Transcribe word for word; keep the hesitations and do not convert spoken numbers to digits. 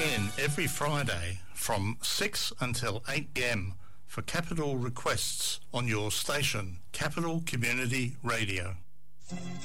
in every Friday from six until eight p m for Capital Requests on your station, Capital Community Radio.